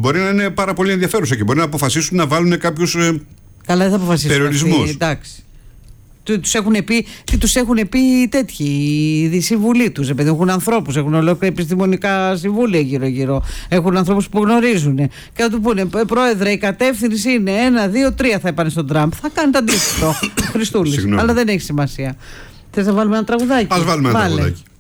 μπορεί να είναι πάρα πολύ ενδιαφέρουσα και μπορεί να αποφασίσουν να βάλουν κάποιους καλά, δεν θα αποφασίσουν περιορισμούς. Εντάξει. Τους έχουν πει τέτοιοι, η συμβουλή τους, επειδή έχουν ανθρώπους, έχουν ολόκληρα επιστημονικά συμβούλια γύρω-γύρω, έχουν ανθρώπους που γνωρίζουν και θα του πούνε, πρόεδρε, η κατεύθυνση είναι 1, 2, 3 θα είπανε στον Τραμπ, θα κάνει το αντίστοιχο Χριστούλης, αλλά δεν έχει σημασία. Θες να βάλουμε ένα τραγουδάκι? Ας βάλουμε ένα τραγουδάκι.